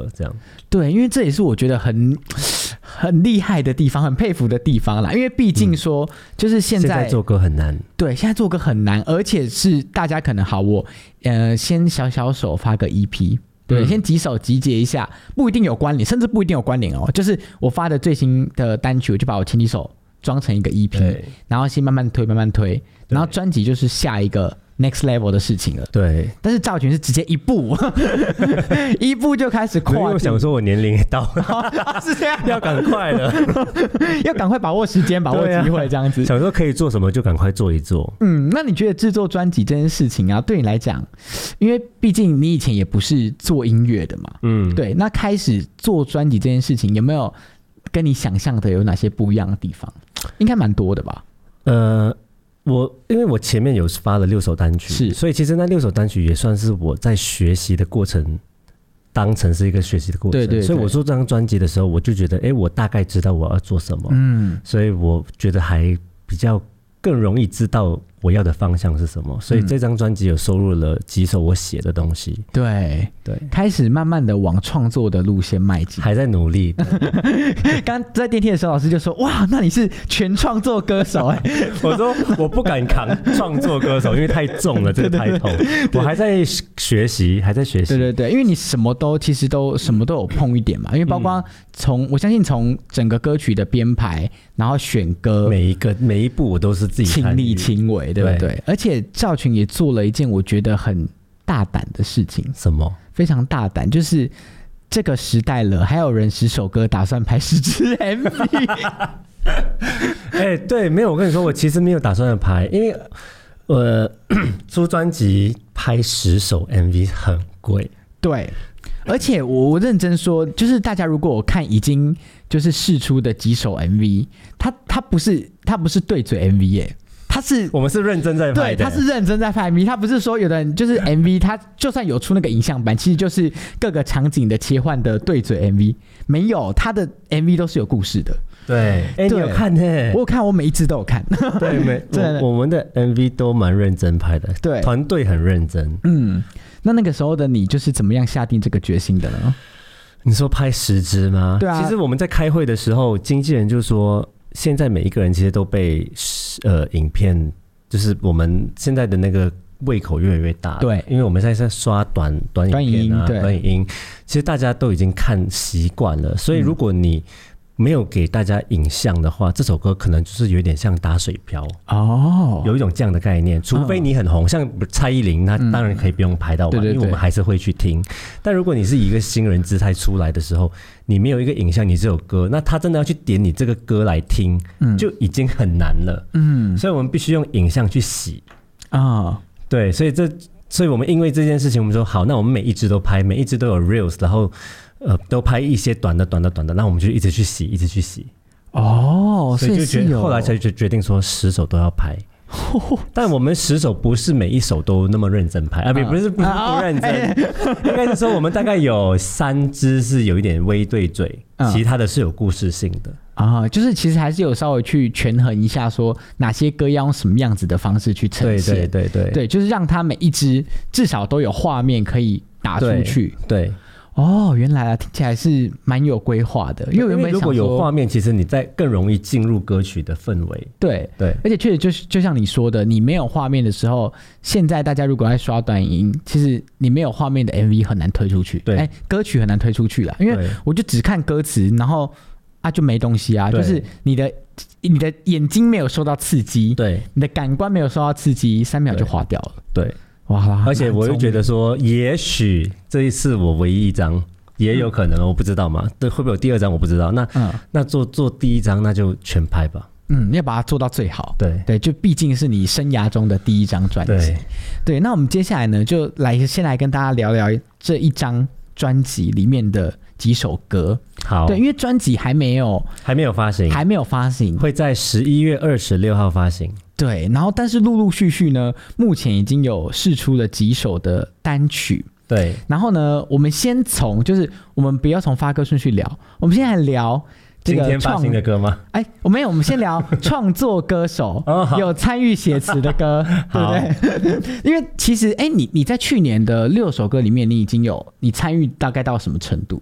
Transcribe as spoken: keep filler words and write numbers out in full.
了，这样。 对，因为这也是我觉得很很厉害的地方，很佩服的地方啦。因为毕竟说，嗯、就是现在现在做歌很难， 对，现在做歌很难，而且是大家可能好，我呃先小小手发个 E P。对，先几首集结一下，不一定有关联，甚至不一定有关联哦。就是我发的最新的单曲，我就把我前几首装成一个 E P， 然后先慢慢推，慢慢推，然后专辑就是下一个 next level 的事情了。 对， 但是赵群是直接一步一步就开始跨。因为我想说我年龄也到了， 哦、是这样， 要赶快了， 要赶快把握时间，把握机会，这样子、啊。 想说可以做什么就赶快做一做。 嗯，那你觉得制作专辑这件事情啊，对你来讲，因为毕竟你以前也不是做音乐的嘛，嗯，对，那开始做专辑这件事情，有没有跟你想象的有哪些不一样的地方？应该蛮多的吧？ 呃。我因为我前面有发了六首单曲， 是， 所以其实那六首单曲也算是我在学习的过程，当成是一个学习的过程。 对 对, 对， 所以我做这张专辑的时候，我就觉得，哎，我大概知道我要做什么，嗯，所以我觉得还比较更容易知道我要的方向是什么。所以这张专辑有收录了几首我写的东西。 对对， 开始慢慢的往创作的路线迈进， 还在努力。 刚在电梯的时候，老师就说：“哇，那你是全创作歌手哎、欸！” 我说我不敢扛创作歌手，因为太重了这个抬头。我还在学习，还在学习。 对对对，因为你什么都其实都什么都有碰一点嘛，因为包括从、嗯、我相信从整个歌曲的编排，然后选歌， 每一个每一步我都是自己亲力亲为，对不 对, 对？而且赵群也做了一件我觉得很大胆的事情。 什么？非常大胆，就是这个时代了，还有人十首歌打算拍十支 M V。 哎、欸，对，没有，我跟你说，我其实没有打算拍，因为呃，出专辑拍十首 M V 很贵。 对，而且我我认真说，就是大家如果我看已经就是释出的几首 M V， 它它不是它不是对嘴 M V 耶。他是我们是认真在拍的， 对，他是认真在拍 M V， 他不是说有的人就是 M V， 他就算有出那个影像版，其实就是各个场景的切换的对嘴 M V， 没有，他的 M V 都是有故事的。 对，哎、欸，你有看呢、欸？ 我有看，我每一支都有看。 对，每我, 我们的 M V 都蛮认真拍的， 对， 团队很认真。 嗯，那那个时候的你就是怎么样下定这个决心的呢？ 你说拍十支吗？ 对啊。 其实我们在开会的时候，经纪人就说，现在每一个人其实都被呃影片，就是我们现在的那个胃口越来越大。 对， 因为我们现在在刷短短影片啊，短影音，其实大家都已经看习惯了，所以如果你没有给大家影像的话，这首歌可能就是有点像打水漂哦，有一种这样的概念。除非你很红，哦、像蔡依林，那当然可以不用拍到完、嗯，因为我们还是会去听。但如果你是以一个新人姿态出来的时候，你没有一个影像，你只有歌，那他真的要去点你这个歌来听，嗯、就已经很难了。嗯，所以我们必须用影像去洗啊、哦。对，所以这，所以我们因为这件事情，我们说好，那我们每一支都拍，每一支都有 reels， 然后。呃，都拍一些短的、短的、短的，那我们就一直去洗，一直去洗。 哦， 所以就觉得后来才就决定说十首都要拍。但我们十首不是每一首都那么认真拍啊，不、啊、不是不是不认真，啊哦、应该是说我们大概有三支是有一点微对嘴，嗯、其他的是有故事性的啊，就是其实还是有稍微去权衡一下，说哪些歌要用什么样子的方式去呈现。 对对对对， 对，就是让它每一支至少都有画面可以打出去。 对。对哦，原来啊，听起来是蛮有规划的。因为原本如果有画面，其实你在更容易进入歌曲的氛围。 对对， 而且确实就就像你说的，你没有画面的时候，现在大家如果在刷短影音，其实你没有画面的 M V 很难推出去。 对， 哎，歌曲很难推出去啦，因为我就只看歌词，然后啊就没东西啊，就是你的你的眼睛没有受到刺激， 对， 你的感官没有受到刺激，三秒就划掉了。 对。哇！而且我又觉得说，也许这一次我唯一一张，也有可能、嗯、我不知道嘛，对，会不会有第二张我不知道。那、嗯、那做做第一张，那就全拍吧。 嗯，要把它做到最好。 对对，就毕竟是你生涯中的第一张专辑。对对，那我们接下来呢，就来先来跟大家聊聊这一张专辑里面的几首歌。 好， 对，因为专辑还没有还没有发行， 还没有发行， 会在十一月二十六号发行。 对，然后但是陆陆续续呢，目前已经有释出了几首的单曲。 对， 然后呢，我们先从就是我们不要从发歌顺序聊，我们现在聊这个今天发行的歌吗？ 哎，我没有，我们先聊创作歌手、哦、有参与写词的歌，对不对？因为其实哎，你你在去年的六首歌里面，你已经有你参与大概到什么程度？